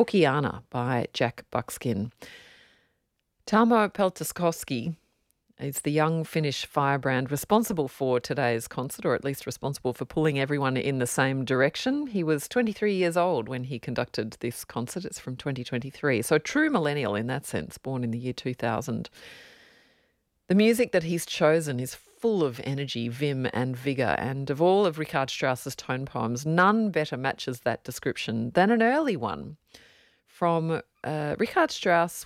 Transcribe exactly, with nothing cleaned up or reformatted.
Bukiana by Jack Buckskin. Tarmo Peltoskoski is the young Finnish firebrand responsible for today's concert, or at least responsible for pulling everyone in the same direction. He was twenty-three years old when he conducted this concert. It's from twenty twenty-three, so a true millennial in that sense, born in the year two thousand. The music that he's chosen is full of energy, vim and vigour, and of all of Richard Strauss's tone poems, none better matches that description than an early one from uh, Richard Strauss